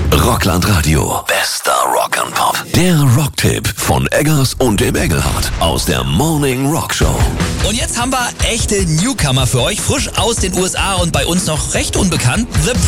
Rockland Radio. Bester Rock and Pop. Der Rocktipp von Eggers und dem Engelhardt aus der Morning Rock Show. Und jetzt haben wir echte Newcomer für euch, frisch aus den USA und bei uns noch recht unbekannt. The